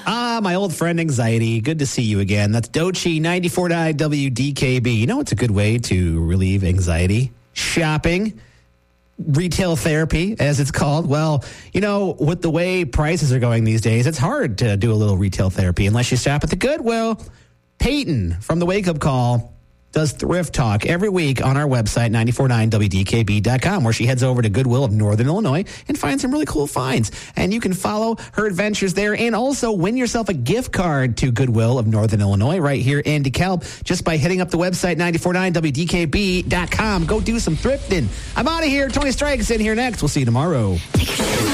My old friend Anxiety. Good to see you again. That's Dochi 94.9 WDKB. You know what's a good way to relieve anxiety? Shopping. Retail therapy, as it's called. Well, you know, with the way prices are going these days, it's hard to do a little retail therapy unless you shop at the Goodwill. Peyton from the Wake Up Call does Thrift Talk every week on our website, 949wdkb.com, where she heads over to Goodwill of Northern Illinois and finds some really cool finds. And you can follow her adventures there and also win yourself a gift card to Goodwill of Northern Illinois right here in DeKalb just by hitting up the website, 949wdkb.com. Go do some thrifting. I'm out of here. Tony Strikes in here next. We'll see you tomorrow.